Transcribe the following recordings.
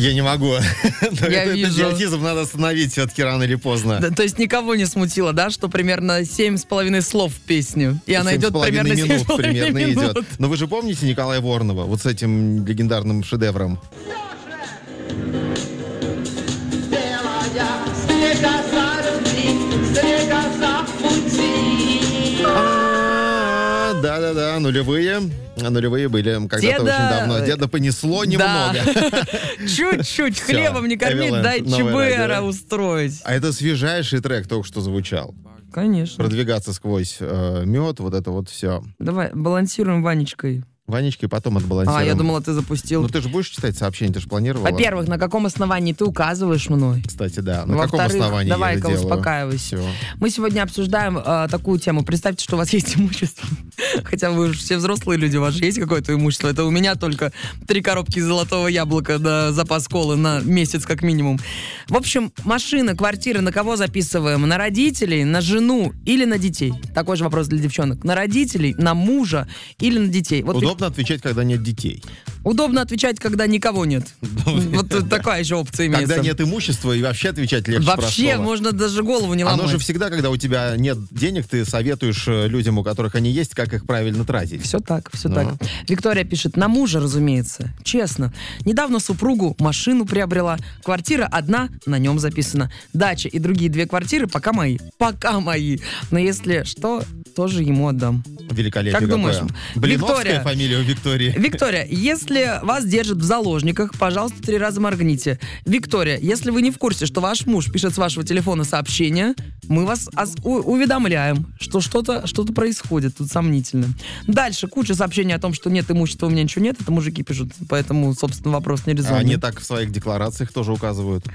Я не могу. Я Этот вижу. идиотизм надо остановить все-таки рано или поздно. Да, то есть никого не смутило, да, что примерно 7,5 слов в песню. И она идет 7,5 примерно 7,5 минут примерно минут. идет. Но вы же помните Николая Воронова вот с этим легендарным шедевром? Да-да-да, нулевые были когда-то очень давно. Деда понесло немного. Чуть-чуть Всё, хлебом не кормить, Эвиленд, дай новое ЧБРа радио. устроить. А это свежайший трек только что звучал. Конечно. Продвигаться сквозь мед, вот это вот все. Давай, балансируем Ванечкой. Ванечкой потом отбалансируем. Я думала, ты запустил. Ну ты же будешь читать сообщения, ты же планировала. Во-первых, на каком основании ты указываешь мной? Кстати, да. На каком Во-вторых, основании я давай-ка это делаю? успокаивайся. Всё. Мы сегодня обсуждаем такую тему. Представьте, что у вас есть имущество. Хотя вы же все взрослые люди, у вас же есть какое-то имущество. Это у меня только 3 коробки золотого яблока да запас колы на месяц как минимум. В общем, машина, квартира, на кого записываем? На родителей, на жену или на детей? Такой же вопрос для девчонок. На родителей, на мужа или на детей? Вот Удобно отвечать, когда нет детей. удобно отвечать, когда никого нет. Вот такая еще опция имеется. Когда нет имущества, и вообще отвечать легче Вообще, простого. можно даже голову не ломать. Оно же всегда, когда у тебя нет денег, ты советуешь людям, у которых они есть, как их правильно тратить. Все так, все Ну. так. Виктория пишет, на мужа, разумеется. Честно. Недавно супругу машину приобрела. Квартира одна, на нем записано. Дача и другие 2 квартиры пока мои. Пока мои. Но если что, тоже ему отдам. Великолепие Как думаешь, какое. Блиновская Виктория? фамилия у Виктории. Виктория, если вас держат в заложниках, пожалуйста, 3 раза моргните. Виктория, если вы не в курсе, что ваш муж пишет с вашего телефона сообщение, мы вас уведомляем, что что-то происходит тут сомнительно. Дальше куча сообщений о том, что нет имущества, у меня ничего нет, это мужики пишут, поэтому, собственно, вопрос не резонный. Они так в своих декларациях тоже указывают.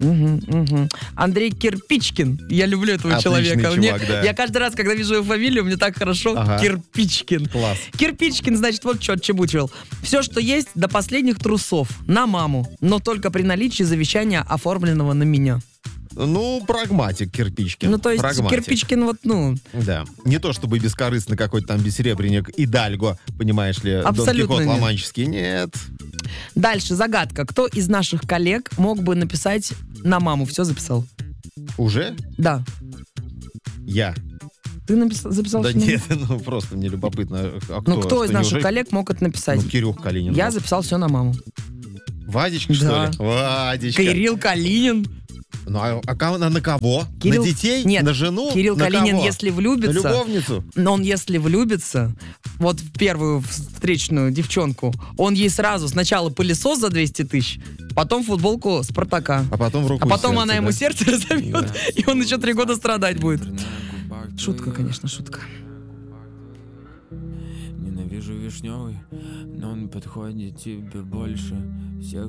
Мгм. Андрей Кирпичкин. Я люблю этого Отличный человека. чувак, да. Я каждый раз, когда вижу его фамилию, мне так хорошо. Ага. Кирпичкин. Класс. Кирпичкин, значит, вот что отчебучивал. Все, что есть, до последних трусов. На маму. Но только при наличии завещания, оформленного на меня. Ну, прагматик Кирпичкин. Ну, то есть Прагматик. Кирпичкин вот, ну... Да. Не то чтобы бескорыстно какой-то там бессребренник и Дальго, понимаешь ли, Дон Абсолютно Кихот нет. Ла-Манческий. Нет. Дальше загадка. Кто из наших коллег мог бы написать на маму? Все записал. Уже? Да. Я. Ты записал? Да что-нибудь? нет, ну просто мне любопытно. А кто? Ну, кто из Что, наших неужели- коллег мог это написать? Ну, Кирюх Калинин. Я мог. записал все на маму. Вадичка, Да. что ли? Вадичка. Кирилл Калинин. Ну, на кого? Кирилл- На детей? Нет, На жену? Кирилл На Калинин, кого? если На влюбится, любовницу? но он если влюбится, вот в первую встречную девчонку, он ей сразу сначала пылесос за 200 тысяч, потом футболку Спартака. А потом в руку А потом сердце, она да? ему сердце разобьет, и он еще 3 года страдать будет. Шутка, конечно, шутка. Ненавижу вишневый, но он подходит тебе больше всех